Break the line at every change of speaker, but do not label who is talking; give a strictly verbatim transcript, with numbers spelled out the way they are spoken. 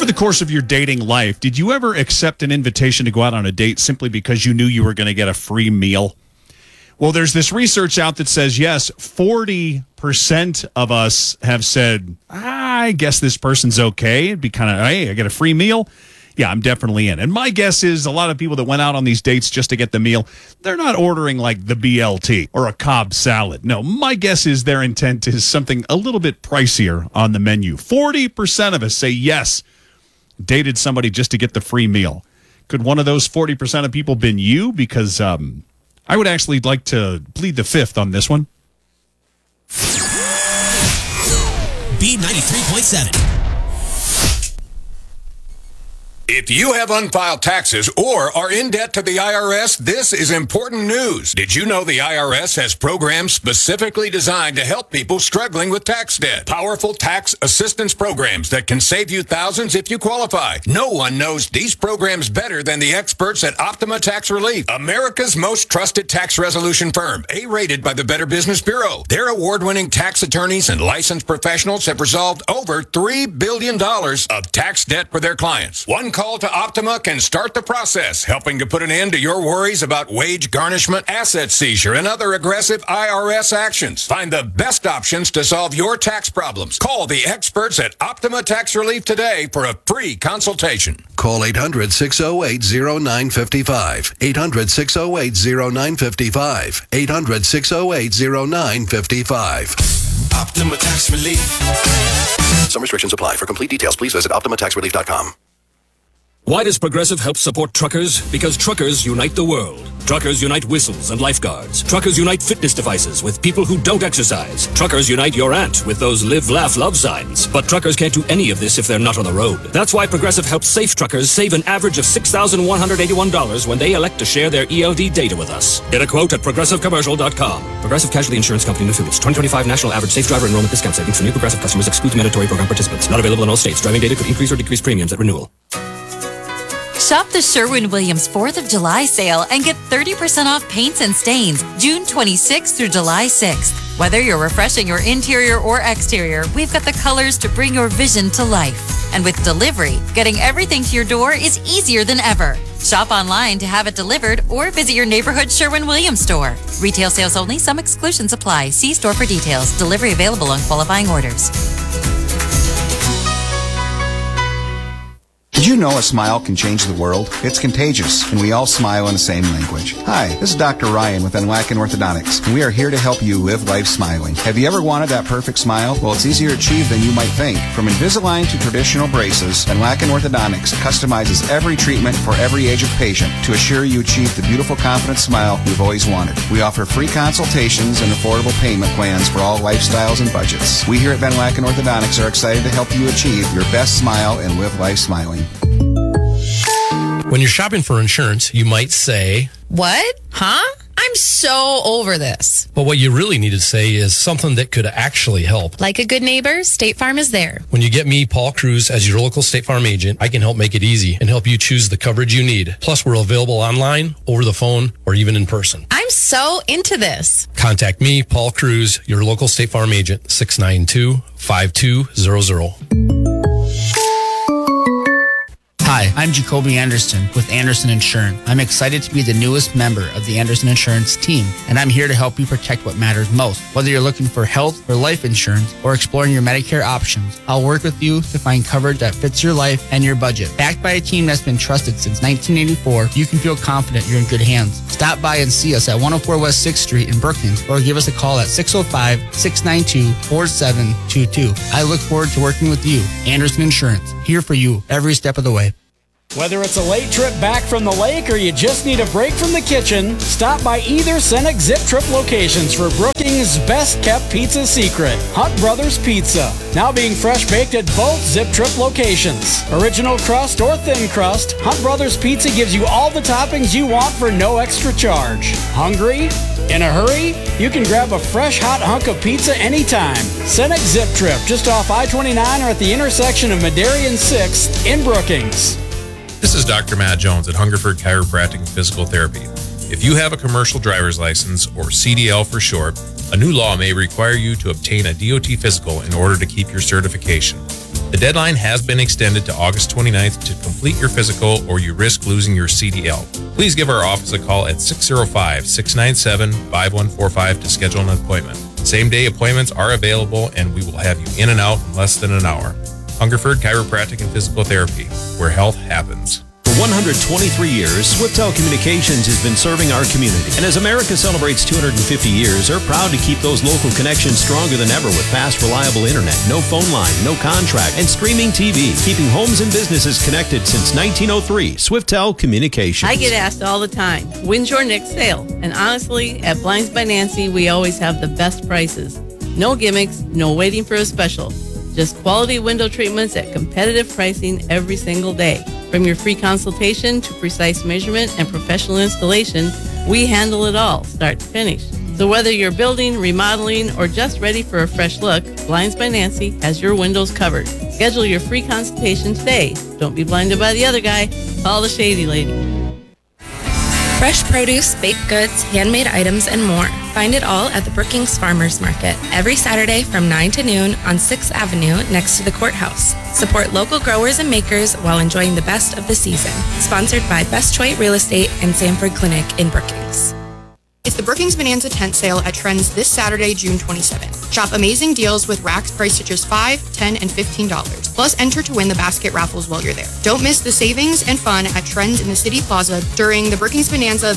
Over the course of your dating life, did you ever accept an invitation to go out on a date simply because you knew you were going to get a free meal? Well, there's this research out that says, yes, forty percent of us have said, I guess this person's okay. It'd be kind of, hey, I get a free meal. Yeah, I'm definitely in. And my guess is a lot of people that went out on these dates just to get the meal, they're not ordering like the B L T or a Cobb salad. No, my guess is their intent is something a little bit pricier on the menu. forty percent of us say yes, dated somebody just to get the free meal. Could one of those forty percent of people been you? Because um, I would actually like to plead the fifth on this one.
B ninety-three point seven.
If you have unfiled taxes or are in debt to the I R S, this is important news. Did you know the I R S has programs specifically designed to help people struggling with tax debt? Powerful tax assistance programs that can save you thousands if you qualify. No one knows these programs better than the experts at Optima Tax Relief, America's most trusted tax resolution firm, A-rated by the Better Business Bureau. Their award-winning tax attorneys and licensed professionals have resolved over three billion dollars of tax debt for their clients. One call to Optima can start the process, helping to put an end to your worries about wage garnishment, asset seizure, and other aggressive I R S actions. Find the best options to solve your tax problems. Call the experts at Optima Tax Relief today for a free consultation.
Call eight hundred, six oh eight, oh nine five five. eight hundred, six oh eight, oh nine five five. eight hundred, six oh eight, oh nine five five.
Optima Tax Relief.
Some restrictions apply. For complete details, please visit optima tax relief dot com.
Why does Progressive help support truckers? Because truckers unite the world. Truckers unite whistles and lifeguards. Truckers unite fitness devices with people who don't exercise. Truckers unite your aunt with those live, laugh, love signs. But truckers can't do any of this if they're not on the road. That's why Progressive helps safe truckers save an average of six thousand one hundred eighty-one dollars when they elect to share their E L D data with us. Get a quote at progressive commercial dot com. Progressive Casualty Insurance Company and affiliates. twenty twenty-five National Average Safe Driver Enrollment Discount Savings for new Progressive customers excludes mandatory program participants. Not available in all states. Driving data could increase or decrease premiums at renewal.
Shop the Sherwin-Williams fourth of July sale and get thirty percent off paints and stains June twenty-sixth through July sixth. Whether you're refreshing your interior or exterior, we've got the colors to bring your vision to life. And with delivery, getting everything to your door is easier than ever. Shop online to have it delivered or visit your neighborhood Sherwin-Williams store. Retail sales only. Some exclusions apply. See store for details. Delivery available on qualifying orders.
Did you know a smile can change the world? It's contagious, and we all smile in the same language. Hi, this is Doctor Ryan with Enlaken Orthodontics, and we are here to help you live life smiling. Have you ever wanted that perfect smile? Well, it's easier to achieve than you might think. From Invisalign to traditional braces, Enlaken Orthodontics customizes every treatment for every age of patient to assure you achieve the beautiful, confident smile you've always wanted. We offer free consultations and affordable payment plans for all lifestyles and budgets. We here at Van Laken Orthodontics are excited to help you achieve your best smile and live life smiling.
When you're shopping for insurance, you might say,
"What? Huh? I'm so over this."
But what you really need to say is something that could actually help.
Like a good neighbor, State Farm is there.
When you get me, Paul Cruz, as your local State Farm agent, I can help make it easy and help you choose the coverage you need. Plus, we're available online, over the phone, or even in person.
I'm so into this.
Contact me, Paul Cruz, your local State Farm agent, six nine two, five two zero zero.
Hi, I'm Jacoby Anderson with Anderson Insurance. I'm excited to be the newest member of the Anderson Insurance team, and I'm here to help you protect what matters most. Whether you're looking for health or life insurance or exploring your Medicare options, I'll work with you to find coverage that fits your life and your budget. Backed by a team that's been trusted since nineteen eighty-four, you can feel confident you're in good hands. Stop by and see us at one oh four West sixth Street in Brookings, or give us a call at six oh five, six nine two, four seven two two. I look forward to working with you. Anderson Insurance, here for you every step of the way.
Whether it's a late trip back from the lake or you just need a break from the kitchen, stop by either Cenex Zip Trip locations for Brookings' best-kept pizza secret, Hunt Brothers Pizza. Now being fresh baked at both Zip Trip locations. Original crust or thin crust, Hunt Brothers Pizza gives you all the toppings you want for no extra charge. Hungry? In a hurry? You can grab a fresh hot hunk of pizza anytime. Cenex Zip Trip, just off I twenty-nine or at the intersection of Madera and sixth in Brookings.
This is Doctor Matt Jones at Hungerford Chiropractic and Physical Therapy. If you have a commercial driver's license, or C D L for short, a new law may require you to obtain a D O T physical in order to keep your certification. The deadline has been extended to August twenty-ninth to complete your physical, or you risk losing your C D L. Please give our office a call at six oh five, six nine seven, five one four five to schedule an appointment. Same-day appointments are available, and we will have you in and out in less than an hour. Hungerford Chiropractic and Physical Therapy, where health happens.
For one hundred twenty-three years, Swift Telecommunications has been serving our community. And as America celebrates two hundred fifty years, they're proud to keep those local connections stronger than ever with fast, reliable internet, no phone line, no contract, and streaming T V. Keeping homes and businesses connected since nineteen oh three. Swift Telecommunications.
I get asked all the time, when's your next sale? And honestly, at Blinds by Nancy, we always have the best prices. No gimmicks, no waiting for a special. Just quality window treatments at competitive pricing every single day. From your free consultation to precise measurement and professional installation, we handle it all, start to finish. So whether you're building, remodeling, or just ready for a fresh look, Blinds by Nancy has your windows covered. Schedule your free consultation today. Don't be blinded by the other guy. Call the Shady Lady.
Fresh produce, baked goods, handmade items, and more. Find it all at the Brookings Farmers Market every Saturday from nine to noon on sixth Avenue next to the courthouse. Support local growers and makers while enjoying the best of the season. Sponsored by Best Choice Real Estate and Sanford Clinic in Brookings.
It's the Brookings Bonanza tent sale at Trends this Saturday, June twenty-seventh. Shop amazing deals with racks priced at just five dollars, ten dollars, and fifteen dollars. Plus, enter to win the basket raffles while you're there. Don't miss the savings and fun at Trends in the City Plaza during the Brookings Bonanza